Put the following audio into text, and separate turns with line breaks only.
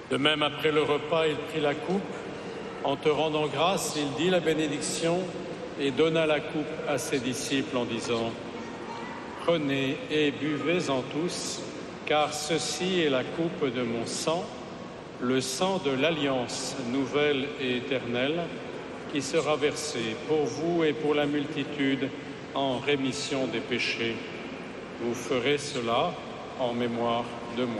De même, après le repas, il prit la coupe. En te rendant grâce, il dit la bénédiction et donna la coupe à ses disciples en disant : « Prenez et buvez-en tous, car ceci est la coupe de mon sang, le sang de l'alliance nouvelle et éternelle, qui sera versé pour vous et pour la multitude en rémission des péchés. Vous ferez cela en mémoire de moi. »